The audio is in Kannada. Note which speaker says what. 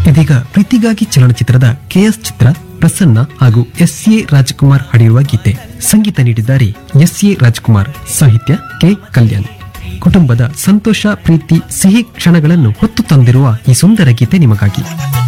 Speaker 1: ಇದೀಗ ಪ್ರೀತಿಗಾಗಿ ಚಲನಚಿತ್ರದ ಕೆಎಸ್ ಚಿತ್ರ, ಪ್ರಸನ್ನ ಹಾಗೂ ಎಸ್.ಎ. ರಾಜಕುಮಾರ್ ಹಾಡಿರುವ ಗೀತೆ. ಸಂಗೀತ ನೀಡಿದ್ದಾರೆ ಎಸ್.ಎ. ರಾಜಕುಮಾರ್, ಸಾಹಿತ್ಯ ಕೆ. ಕಲ್ಯಾಣ್. ಕುಟುಂಬದ ಸಂತೋಷ, ಪ್ರೀತಿ, ಸಿಹಿ ಕ್ಷಣಗಳನ್ನು ಹೊತ್ತು ತಂದಿರುವ ಈ ಸುಂದರ ಗೀತೆ ನಿಮಗಾಗಿ.